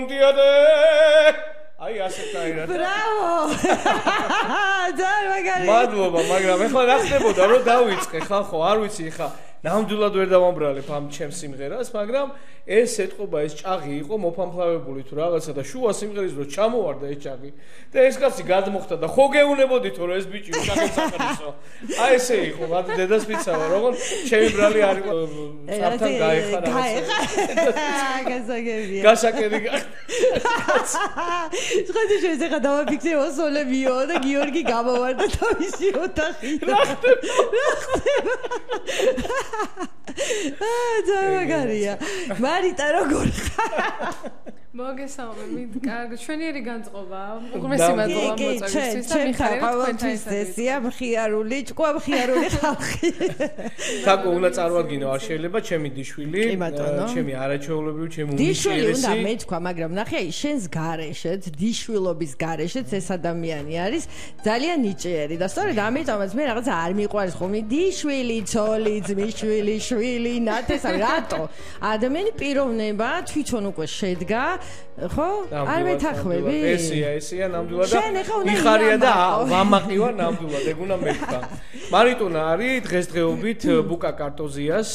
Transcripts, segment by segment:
აი ასეთ აირად. Bravo! ძალიან მაგარია. მადლობა, მაგრამ ეხლა რა ხდებოდა რომ დავიწყე ხალხო, არ ვიცი ხა. ნამდვილად ვერ დავამბრალებ ამ ჩემს სიმღერას, მაგრამ ეს ეთყობა ეს ჭაღი იყო მოფამფლავებული თუ რაღაცა და შუა სიმღერის დრო ჩამოვარდა ეს ჭაღი და ეს კაცი გადმოხდა და ხო გეუნებოდითო რომ ეს ბიჭი უშახეთ საყრისო. აი ესე იყო, მათ დედას მიცავა, როგორ ჩემი ბრალი არ იყო საფთან გაეხარა. გასაგებია. გასაკები. ხოდი შეიძლება ხა დავაფიქსე ოსოლებიო და გიორგი გამოვარდა თავისი ოთახი. რა ხდება? ძალიან მაგარია. მარიტა როგორ ხარ? მოგესალმებით. კარგი, ჩვენიერი განწყობა. უღრმესი მადლობა მოწვევისთვის და მიხარია თქვენთან სესია მხიარული, ჭკუა მხიარული ხალხი. თაკო უნდა წარვადგინო, არ შეიძლება ჩემი დიშვილი, ჩემი არაჩვეულებრივი, ჩემი დიშვილი უმნიშვნელესი. უნდა მეთქვა, მაგრამ ნახე, შენს გარეშეც, დიშვილობის გარეშეც ეს ადამიანი არის ძალიან ნიჭიერი და სწორედ ამიტომაც მე რაღაცა არ მიყვარს ხოლმე დიშვილი, ცოლი, ძმისშვილი, შვილი, ნათესავი, რატო? ადამიანი პიროვნება თვითონ უკვე შედგა ხო? არ მეთანხმები? ესია ნამდვილად და მიხარია და ვამაყივა ნამდვილად, ეგ უნდა მეთქვა. მარიტონა არის დღესდღეობით ბუკა კარტოზიას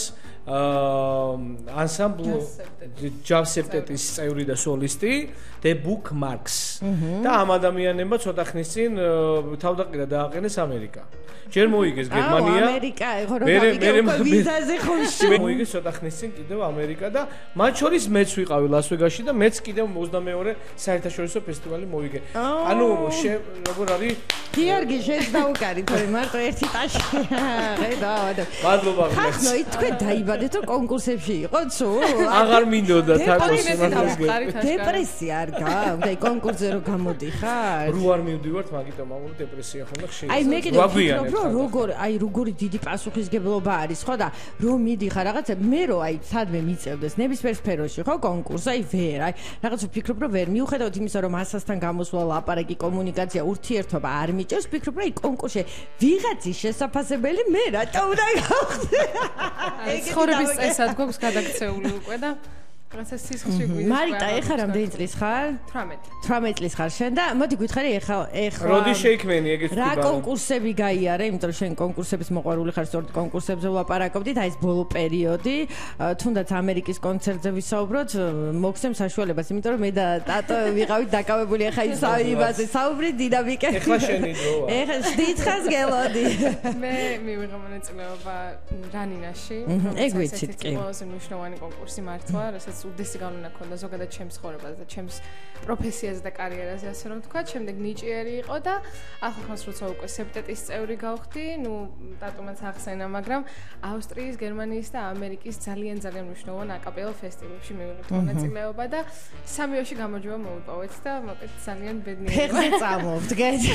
ანსამბლ ჯავსეპტეტის წევრი და სოლისტი The Bookmarks და ამ ადამიანებმა ცოტა ხნის წინ თავდაყირა დააყენეს ამერიკა. ჯერ მოიგეს გერმანია. ამერიკა, ხო რა გავიგე ვიზაზე ხომში. მოიგეს ცოტა ხნის წინ კიდევ ამერიკა და მათ შორის მეც ვიყავი ლას-ვეგასში და მეც კიდევ 22 საერთაშორისო ფესტივალი მოიგე. ანუ როგორ არის? გიორგი შენს დაუკარი, თორე მარტო ერთი ტაში. ხედავ. მადლობა ღმერთს. ხახნო, თქვენ დაიბადეთ რომ კონკურსებში იყოთ სულ? აღარ მინდოდა თაკოს სიმართლეს. დეპრესია არ გაქვს? და კონკურსზე რო გამოდიხარ? რო არ მივდივართ, მაგიტომ ამურ დეპრესია ხომ ხშირი. აი მე კიდევ ვფიქრობ რომ როგორი დიდი პასუხისგებლობა არის ხო და რომ მიდიხარ რაღაცა მე რო აი სადმე მიწევდეს ნებისმიერ სფეროში ხო კონკურსი აი ვერ აი რაღაც ვფიქრობ რომ ვერ მიუხედავად იმისა რომ მასასთან გამოსვლა ლაპარაკი კომუნიკაცია ურთიერთობა არ მიჭერს ვფიქრობ რომ აი კონკურსში ვიღაცის შესაძლებელი მე რატო უნდა გავხდე აი ცხოვრების წესად გვაქვს გადაქცეული უკვე და რაღაცა სისხლში გვიდის. მარიტა, ეხლა რამდენი წლის ხარ? 18 წლის ხარ შენ და მოდი გითხარი ეხლა როდი შეიქმენი ეგეც რა კონკურსები გაიარე, იმიტომ რომ შენ კონკურსების მოყვარული ხარ, სწორედ კონკურსებზე ვლაპარაკობდით, აი ეს ბოლო პერიოდი, თუნდაც ამერიკის კონცერტზე ვისაუბროთ, მოგცემ საშუალებას, იმიტომ რომ მე და ტატო ვიყავით დაკავებული ეხლა იმაზე, საუბრი დინამიკა. ეხლა შენი დროა. ეხლა დიცხას გელოდი. მე მივიღე მონაწილეობა რანინაში, ეგ ვიცით კი. ყველაზე მნიშვნელოვანი კონკურსი მართლა, რასაც უდესი გავლენა ქონდა ზოგადად ჩემს ცხოვრებაზე და ჩემს პროფესიაზე და კარიერაზე, ასე რომ ვთქვა, შემდეგ ნიჭიერი იყო და ახლა როცა უკვე სეპტეტის წევრი გავხდი, ნუ დატომაც ახსენა, მაგრამ ავსტრიის, გერმანიის და ამერიკის ძალიან მნიშვნელოვან აკაპელო ფესტივალებში მივიღეთ მონაწილეობა და სამიოში გამარჯვება მოვიპოვეთ და მოკლედ ძალიან ბედნიერი. ფეხზე წამოვთ, გეძ.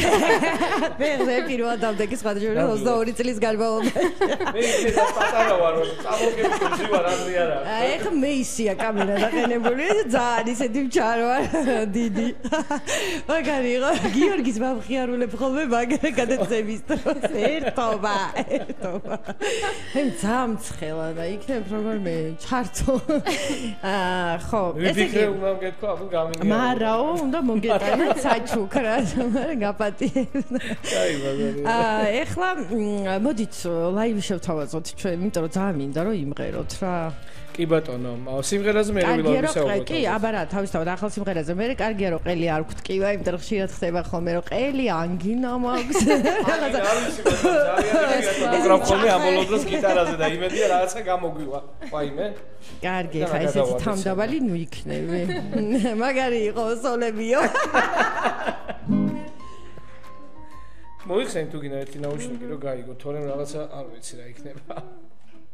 ფეხზე პირველად დავდექი სხვადასხვა 22 წლის განმავლობაში. მე ისე პატარა ვარ, რომ წამოვგები ვარ აზრი არა. ეხლა მე ისია კამერა დაყენებული ძალიან ისეთი მჩარვა დიდი. მაგარი იყო გიორგის მომხიარულებ ხოლმე მაგარი გადაცემის დროს ერთობა. მე ძამცხელა და იქნებ როგორმე ჩართო. ხო, ესე იგი უნდა მგეთქვა აბუ გამინია. მარაო, უნდა მოგეტანა საჩუქრა, გაპატიებს. აი მაგარი. ეხლა მოდით ლაივი შევთავაზოთ ჩვენ, იმიტომ რომ ძალიან მინდა რომ იმღეროთ რა. კი ბატონო, სიმღერაზე მე ვისაუბრებ. კი, აბა რა, თავისთავად ახალ სიმღერაზე მე კარგია რომ ყელი არ გვტკივა, იმიტომ რომ ხშირად ხდება ხოლმე რომ ყელი ანგინა მაქვს. რაღაცა ძალიან მოკრავ ხოლმე ამბოლო დროს გიტარაზე და იმედია რაღაცა გამოგვივა. ვაიმე. კარგი, ხა ესეთი თავდაბალი ნუ იქნები. მაგარი იყო სოლებიო. მოიხსენ თუ გინდა ერთი ნაუშნიკი რომ გაიგო, თორემ რაღაცა არ ვიცი რა იქნება.